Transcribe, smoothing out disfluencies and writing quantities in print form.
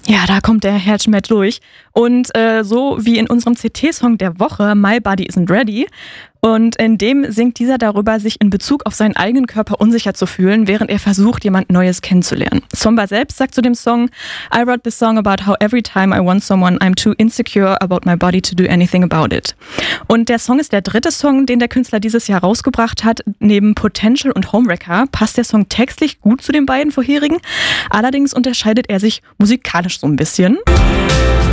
Ja, da kommt der Herr Schmidt durch. Und so wie in unserem CT-Song der Woche, My Body Isn't Ready. Und in dem singt dieser darüber, sich in Bezug auf seinen eigenen Körper unsicher zu fühlen, während er versucht, jemand Neues kennenzulernen. Somba selbst sagt zu dem Song, I wrote this song about how every time I want someone, I'm too insecure about my body to do anything about it. Und der Song ist der dritte Song, den der Künstler dieses Jahr rausgebracht hat. Neben Potential und Homewrecker passt der Song textlich gut zu den beiden vorherigen. Allerdings unterscheidet er sich musikalisch so ein bisschen.